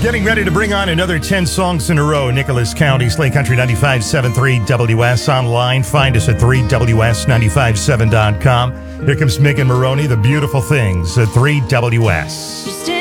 Getting ready to bring on another 10 songs in a row. Nicholas County, Slay Country 95.73 WS. Online, find us at 3WS957.com. Here comes Megan Maroney, The Beautiful Things at 3WS.